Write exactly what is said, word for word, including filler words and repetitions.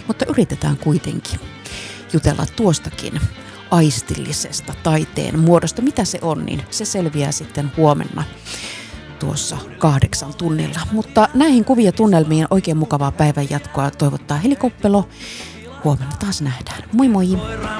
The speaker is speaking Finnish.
mutta yritetään kuitenkin jutella tuostakin aistillisesta taiteen muodosta. Mitä se on, niin se selviää sitten huomenna tuossa kahdeksan tunnilla. Mutta näihin kuvia tunnelmiin oikein mukavaa päivän jatkoa toivottaa Heli Koppelo. Huomenna taas nähdään. Moi moi!